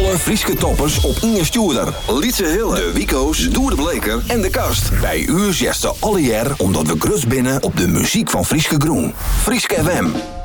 Alle Frieske toppers op Inge Stuurder, Lietse Hille, de Wico's, Doer de Bleker en de Kast. Bij u zesten alle jaar omdat we grus binnen op de muziek van Frieske Groen. Frieske FM.